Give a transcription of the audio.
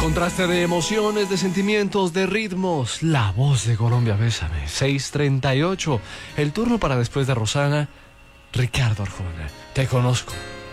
Contraste de emociones, de sentimientos, de ritmos. La voz de Colombia, bésame. 6:38. El turno para después de Rosana, Ricardo Arjona. Te conozco.